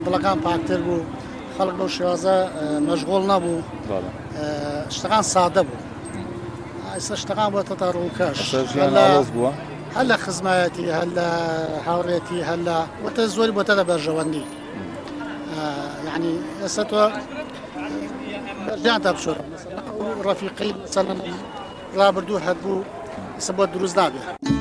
دڵەکان پاکتر بوو خەڵک بەو شێوازە مەشغوڵ نەبوو شتەکان سادە بوو ئێستا شتەکان بووەتە تا ڕووکەش بووە هەر لە خزمایەتی هەر لە هاوڕێتی هەر لە وەتە زۆری بۆتە لە بەرژەوەندی یعنی ئێستا تۆ بەرژیان تا بشۆرە ڕەفیقی مەسەڵەن ڕابردوو هەبوو ئێستا بۆ دروست نابێت